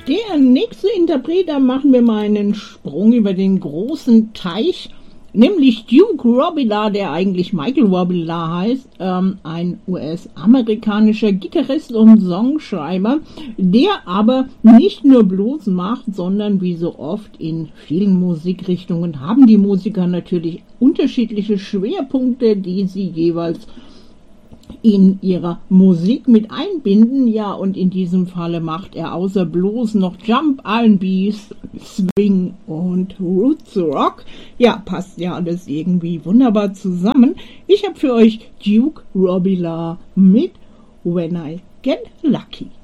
Der nächste Interpret, da machen wir mal einen Sprung über den großen Teich, nämlich Duke Robillard, der eigentlich Michael Robillard heißt, ein US-amerikanischer Gitarrist und Songschreiber, der aber nicht nur Blues macht, sondern wie so oft in vielen Musikrichtungen haben die Musiker natürlich unterschiedliche Schwerpunkte, die sie jeweils in ihrer Musik mit einbinden, ja, und in diesem Falle macht er außer Blues noch Jump, R&B, Swing und Roots Rock. Ja, passt ja alles irgendwie wunderbar zusammen. Ich habe für euch Duke Robillard mit When I Get Lucky.